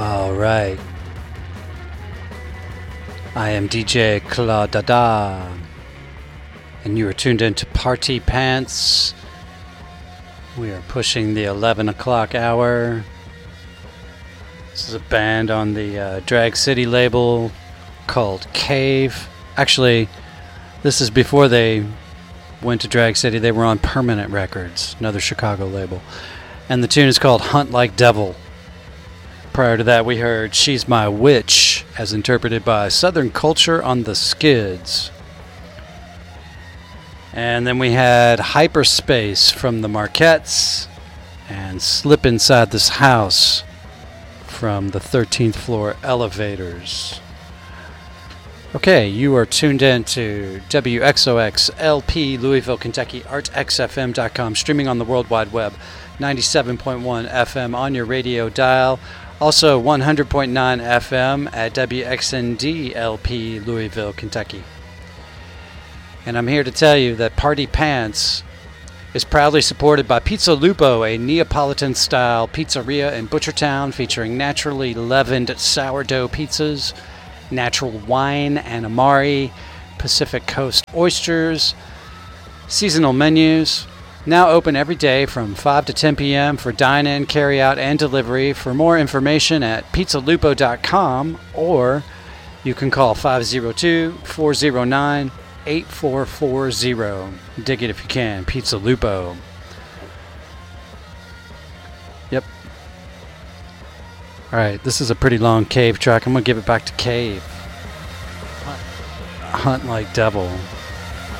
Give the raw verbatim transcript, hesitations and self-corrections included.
All right. I am D J Claudada, and you are tuned into Party Pants. We are pushing the eleven o'clock hour. This is a band on the uh, Drag City label called Cave. Actually, this is before they went to Drag City. They were on Permanent Records, another Chicago label. And the tune is called Hunt Like Devil. Prior to that, we heard She's My Witch, as interpreted by Southern Culture on the Skids. And then we had Hyperspace from the Marquettes and Slip Inside This House from the thirteenth Floor Elevators. Okay, you are tuned in to W X O X L P, Louisville, Kentucky, art x f m dot com, streaming on the World Wide Web, ninety-seven point one F M on your radio dial. Also one hundred point nine F M at W X N D L P, Louisville, Kentucky. And I'm here to tell you that Party Pants is proudly supported by Pizza Lupo, a Neapolitan-style pizzeria in Butchertown featuring naturally leavened sourdough pizzas, natural wine and amari, Pacific Coast oysters, seasonal menus. Now open every day from five to ten p.m. for dine-in, carry-out, and delivery. For more information at pizza lupo dot com, or you can call five oh two, four oh nine, eight four four oh. Dig it if you can. Pizza Lupo. Yep. Alright, this is a pretty long Cave track. I'm going to give it back to Cave. Hunt Like Devil.